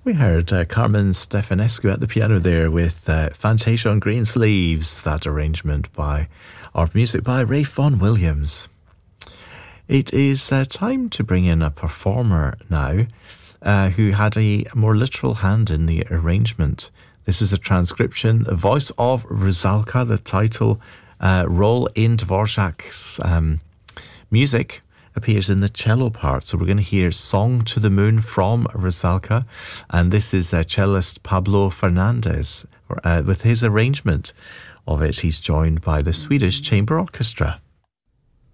We heard Carmen Stefanescu at the piano there with Fantasia on Green Sleeves, that arrangement of music by Ralph Vaughan Williams. It is time to bring in a performer now who had a more literal hand in the arrangement. This is a transcription, a voice of Rusalka, the title role in Dvorak's music appears in the cello part. So we're going to hear Song to the Moon from Rusalka, and this is cellist Pablo Fernandez. With his arrangement of it, he's joined by the Swedish Chamber Orchestra.